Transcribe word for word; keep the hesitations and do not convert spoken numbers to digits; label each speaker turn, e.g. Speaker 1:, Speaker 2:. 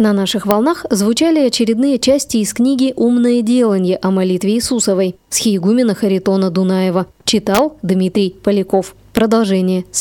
Speaker 1: На наших волнах звучали очередные части из книги «Умное деланье» о молитве Иисусовой с схиегумена Харитона Дунаева. Читал Дмитрий Поляков. Продолжение следует.